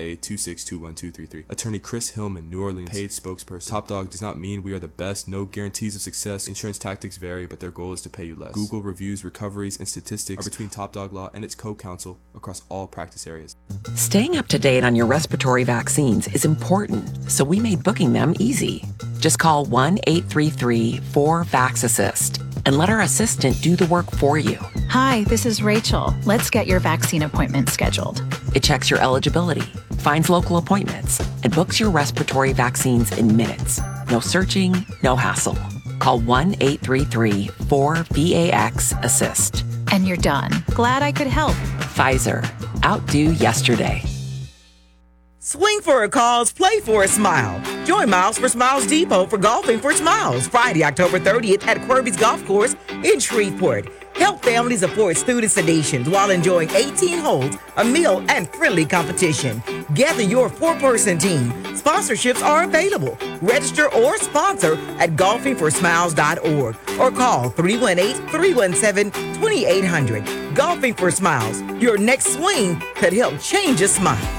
888-262-1233. Attorney Chris Hillman, New Orleans, paid spokesperson. Top Dog does not mean we are the best. No guarantees of success. Insurance tactics vary, but their goal is to pay you less. Google reviews, recoveries, and statistics are between Top Dog Law and its co-counsel across all practice areas. Staying up to date on your respiratory vaccines is important, so we made booking them easy. Just call 1-833-4-VAX-ASSIST and let our assistant do the work for you. Hi, this is Rachel. Let's get your vaccine appointment scheduled. It checks your eligibility, finds local appointments, and books your respiratory vaccines in minutes. No searching, no hassle. Call 1-833-4-VAX-ASSIST. And you're done. Glad I could help. Pfizer. Outdo yesterday. Swing for a cause, play for a smile. Join Miles for Smiles Depot for Golfing for Smiles, Friday, October 30th at Quirby's Golf Course in Shreveport. Help families afford student sedations while enjoying 18 holes, a meal, and friendly competition. Gather your 4-person team. Sponsorships are available. Register or sponsor at golfingforsmiles.org or call 318-317-2800. Golfing for Smiles. Your next swing could help change a smile.